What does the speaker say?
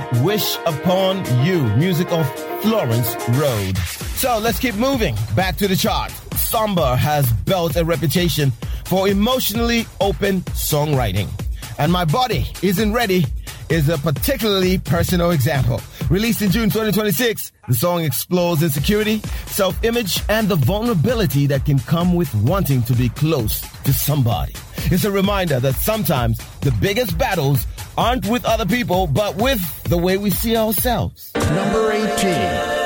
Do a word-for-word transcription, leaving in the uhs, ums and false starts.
Wish Upon You, music of Florence Road. So let's keep moving. Back to the chart. Samba has built a reputation for emotionally open songwriting. And My Body Isn't Ready is a particularly personal example. Released in June twenty twenty-six, the song explores insecurity, self-image, and the vulnerability that can come with wanting to be close to somebody. It's a reminder that sometimes the biggest battles aren't with other people, but with the way we see ourselves. Number eighteen.